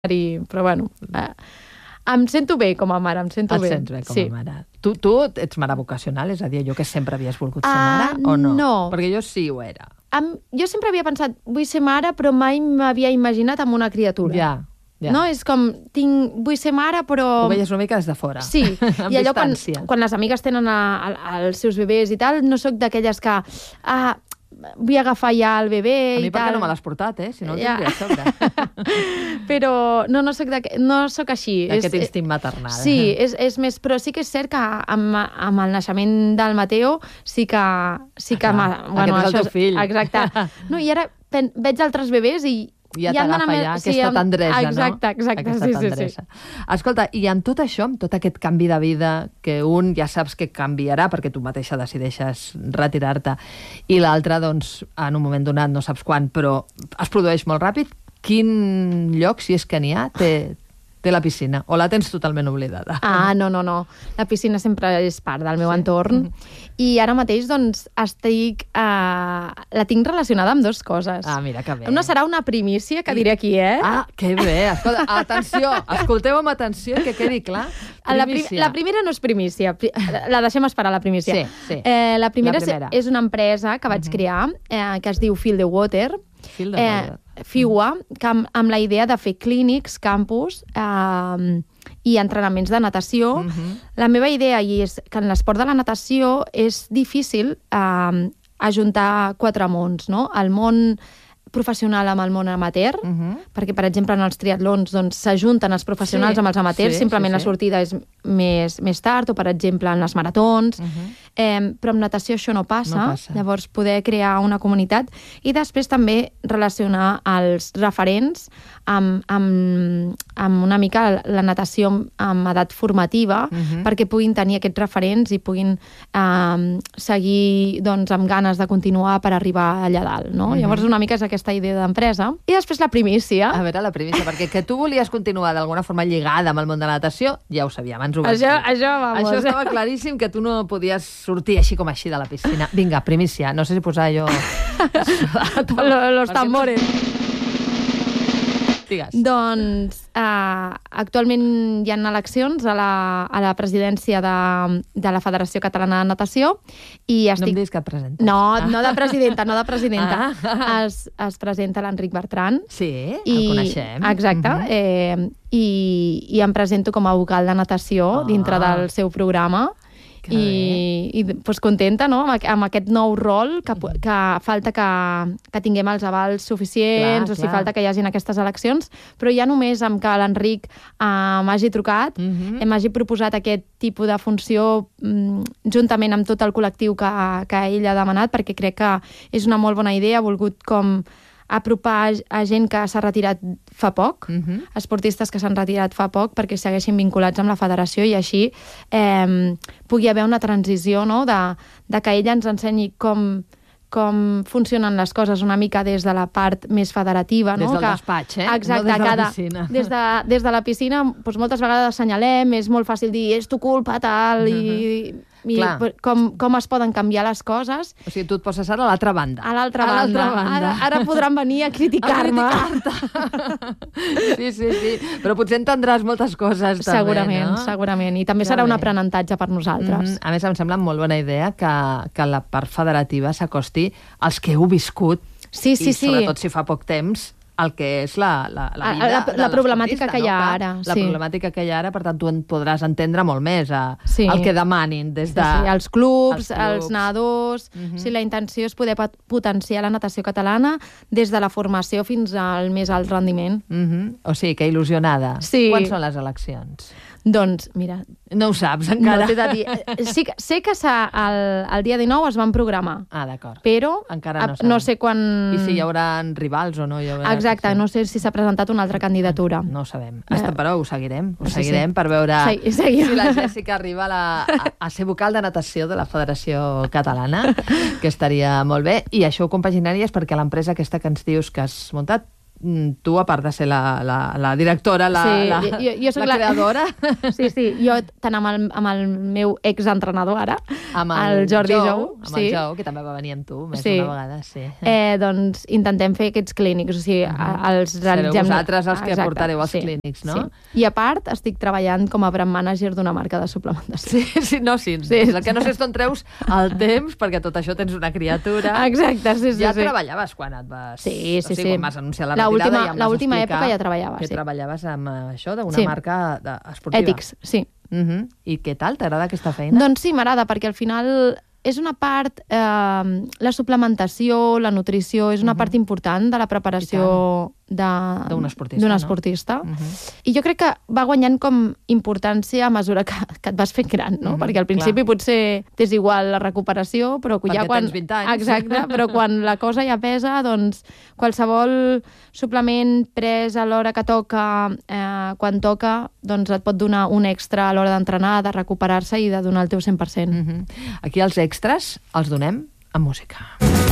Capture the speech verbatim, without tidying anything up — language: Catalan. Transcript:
però bueno, eh, em sento bé com a mare, em sento Et bé. Et sents bé com sí. a mare. Tu, tu ets mare vocacional, és a dir, allò que sempre havies volgut ser Uh, mare, o no? no. Perquè jo sí ho era. Am, jo sempre havia pensat, vull ser mare, però mai m'havia imaginat amb una criatura. Ja, ja. No? És com, tinc, vull ser mare, però... Ho veies una mica des de fora. Sí, amb i allò quan, distància. quan les amigues tenen a, a, els seus bebès i tal, no sóc d'aquelles que... Ah, vull agafar ja el bebè A mi i perquè tal. no me l'has portat, eh? Si no el Ja. tindria a sobre. Però no, no soc, no soc així. Aquest És- instint maternal. Sí, és, és més... Però sí que és cert que amb, amb el naixement del Mateo sí que... Sí que Ah, m'ha- clar, aquest és el teu fill. Exacte. No, i ara pen, veig altres bebès i... Ja i han t'agafa d'anar ja més- aquesta amb- tendresa, no? Exacte, exacte. Aquesta Sí, sí, tendresa. sí. Escolta, i amb tot això, amb tot aquest canvi de vida, que un ja saps que canviarà perquè tu mateixa decideixes retirar-te, i l'altre, doncs, en un moment donat, no saps quan, però es produeix molt ràpid, quin lloc, si és que n'hi ha, té, té la piscina? O la tens totalment oblidada? Ah, no, no, no. La piscina sempre és part del meu Sí? entorn. I ara mateix, doncs, estic... Eh, la tinc relacionada amb dues coses. Ah, mira que bé. Una serà una primícia, que diré aquí, eh? Ah, que bé. Escolta, atenció, escolteu amb atenció, que quedi clar. La, pri Primícia. la primera no és primícia. Pri la deixem esperar, la primícia. Sí, sí. Eh, la, primera La primera. és una empresa que vaig crear, eh, que es diu Feel the Water. Feel the Water. F I U A, que amb, amb la idea de fer clínics, campus eh, i entrenaments de natació. Mhm. La meva idea i és que en l'esport de la natació és difícil eh, ajuntar quatre mons, no? El món professional amb el món amateur, Mhm. perquè, per exemple, en els triatlons doncs, s'ajunten els professionals Sí, amb els amateurs, sí, simplement sí, la sí. sortida és més, més tard, o, per exemple, en les maratons. Mhm. Eh, però amb natació això no passa, No passa. llavors poder crear una comunitat i després també relacionar els referents amb, amb, amb una mica la natació amb, amb edat formativa, Mhm. perquè puguin tenir aquests referents i puguin eh, seguir doncs, amb ganes de continuar per arribar allà dalt. No? Mhm. Llavors una mica és aquesta idea d'empresa. I després la primícia. A veure, la primícia, perquè que tu volies continuar d'alguna forma lligada amb el món de la natació, ja ho sabíem, ens ho vas Això, dir. això, vamos. Això estava claríssim, que tu no podies sortir així com així de la piscina. Vinga, primícia, no sé si posar jo... Lo- Los tambores. Digues. Doncs eh, actualment hi ha eleccions a la, a la presidència de, de la Federació Catalana de Natació i No estic... em diguis que et presentes. No, no de presidenta, no de presidenta. Ah. Es, es presenta l'Enric Bertran. Sí, el I, coneixem. Exacte. Mhm. eh, i, I em presento com a vocal de natació Ah. dintre del seu programa. Que I, i pues, contenta, no?, amb, aqu- amb aquest nou rol que, pu- que falta que, que tinguem els avals suficients, Clar, o si clar. falta que hi hagin aquestes eleccions, però ja només amb que l'Enric eh, m'hagi trucat, Mhm. eh, m'hagi proposat aquest tipus de funció mm, juntament amb tot el col·lectiu que, que ell ha demanat, perquè crec que és una molt bona idea, ha volgut com apropar a gent que s'ha retirat fa poc, Mhm. esportistes que s'han retirat fa poc perquè segueixin vinculats amb la federació i així eh, pugui haver una transició, no?, de, de que ella ens ensenyi com, com funcionen les coses una mica des de la part més federativa. Des no? del que, despatx, eh? Exacte, No des de la cada, piscina. Des de, des de la piscina doncs moltes vegades assenyalem, és molt fàcil dir és tu culpa, tal, i, i Clar. com, com es poden canviar les coses. O sigui, tu et poses ara a l'altra banda. A l'altra A banda. l'altra banda. Ara, ara podran venir a criticar-me. A criticar-te. Sí, sí, sí. Però potser entendràs moltes coses, també, Segurament, no? segurament. I també Que serà un bé. aprenentatge per nosaltres. Mhm. A més, em sembla molt bona idea que, que la part federativa s'acosti als que heu viscut, Sí, sí, i sí. sobretot si fa poc temps, el que és la, la, la Ah, vida la- de la problemàtica l'esportista, que hi ha no? Clar, ara, La sí. problemàtica que hi ha ara, per tant, tu en podràs entendre molt més a, Sí. el que demanin des de... Sí, sí, els clubs, els els, clubs. nedadors... Mhm. Si la intenció és poder pot- potenciar la natació catalana des de la formació fins al més alt rendiment. Mhm. O sigui, que il·lusionada. Sí. Quan són les eleccions? Doncs, mira, No ho saps no encara. t'he de dir... eh, Sí que, sé que s'ha- el, el dia dinou es van programar, Ah, d'acord. però Encara no a- sabem. no sé quan... I si hi haurà rivals o no hi haurà... Exacte, no sé si s'ha presentat una altra candidatura. No ho sabem. Està, però ho seguirem. Ho Sí, sí. seguirem per veure Segui- seguim. si la Jèssica arriba a, la, a, a ser vocal de natació de la Federació Catalana, que estaria molt bé. I això ho compaginaries perquè l'empresa aquesta que ens dius que has muntat tu, a part de ser la, la, la directora, la, Sí, la, jo- jo soc la la- creadora... Sí, sí, jo tant amb el, amb el meu exentrenador ara, Amb el, el Jordi Jou, Jou, amb sí. el Jou, que també va venir amb tu més Sí. una vegada, sí. eh, doncs intentem fer aquests clínics, o sigui, uh-huh. els Sereu realitzem... vosaltres els que Exacte, portareu els sí, clínics, no? Sí. I a part estic treballant com a brand manager d'una marca de suplementació. Sí, sí, no, sí. Sí. El que no sé és on treus el temps, perquè tot això tens una criatura. Exacte, sí, sí. Ja sí. treballaves quan et vas... Sí, sí, o sigui, sí. quan vas anunciar la La retirada última- ja em la vas última explicar època ja treballava, que sí. treballaves amb eh, això d'una Sí. marca de, esportiva. Ètics, sí. Uh -huh. I què tal? T'agrada aquesta feina? Doncs sí, m'agrada, perquè al final és una part, eh, la suplementació, la nutrició, és una Uh-huh. part important de la preparació de- D'un esportista, d'un no? esportista. Uh-huh. I jo crec que va guanyant com importància a mesura que, que et vas fent gran, no? Mhm, Perquè al principi potser t'és igual la recuperació, però que ja Perquè quan... tens vint anys. Exacte, però quan la cosa ja pesa, doncs qualsevol suplement pres a l'hora que toca, eh, quan toca, doncs et pot donar un extra a l'hora d'entrenar, de recuperar-se i de donar el teu cent per cent. Uh -huh. Aquí els extras els donem amb música.